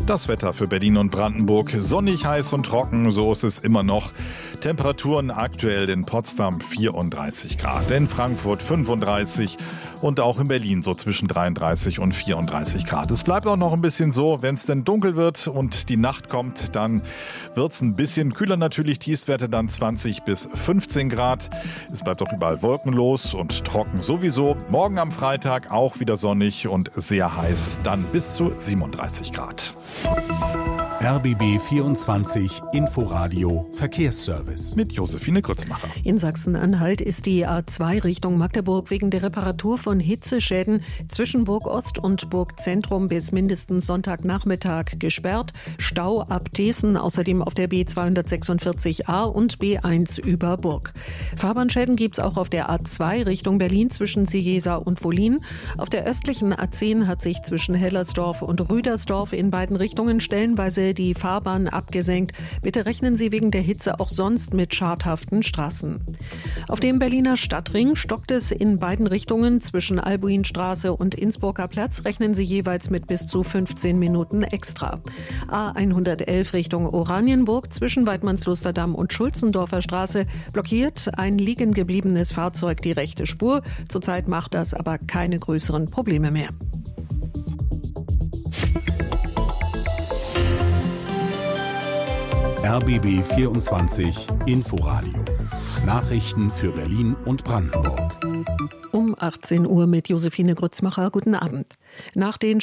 Das Wetter für Berlin und Brandenburg. Sonnig, heiß und trocken, so ist es immer noch. Temperaturen aktuell in Potsdam 34 Grad, in Frankfurt 35 und auch in Berlin so zwischen 33 und 34 Grad. Es bleibt auch noch ein bisschen so, wenn es denn dunkel wird und die Nacht kommt, dann wird es ein bisschen kühler natürlich. Tiefstwerte dann 20 bis 15 Grad. Es bleibt auch überall wolkenlos und trocken sowieso. Morgen am Freitag auch wieder sonnig und sehr heiß, dann bis zu 37 Grad. RBB 24 Inforadio Verkehrsservice Mit Josephine Grützmacher. In Sachsen-Anhalt ist die A2 Richtung Magdeburg wegen der Reparatur von Hitzeschäden zwischen Burg Ost und Burg Zentrum bis mindestens Sonntagnachmittag gesperrt. Stau ab Thesen, außerdem auf der B246a und B1 über Burg. Fahrbahnschäden gibt es auch auf der A2 Richtung Berlin zwischen Cieza und Wollin. Auf der östlichen A10 hat sich zwischen Hellersdorf und Rüdersdorf in beiden Richtungen stellenweise die Fahrbahn abgesenkt. Bitte rechnen Sie wegen der Hitze auch sonst mit schadhaften Straßen. Auf dem Berliner Stadtring stockt es in beiden Richtungen. Zwischen Albuinstraße und Innsbrucker Platz rechnen Sie jeweils mit bis zu 15 Minuten extra. A111 Richtung Oranienburg zwischen Weidmannslusterdamm und Schulzendorfer Straße blockiert ein liegen gebliebenes Fahrzeug die rechte Spur. Zurzeit macht das aber keine größeren Probleme mehr. RBB 24 Inforadio. Nachrichten für Berlin und Brandenburg. Um 18 Uhr mit Josephine Grützmacher. Guten Abend. Nach den